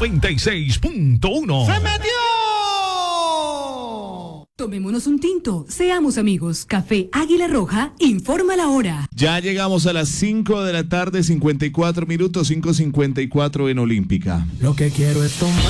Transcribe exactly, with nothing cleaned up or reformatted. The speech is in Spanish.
noventa y seis punto uno. ¡Se metió! Tomémonos un tinto, seamos amigos. Café Águila Roja, informa la hora. Ya llegamos a las cinco de la tarde, cincuenta y cuatro minutos, cinco cincuenta y cuatro en Olímpica. Lo que quiero es tomar.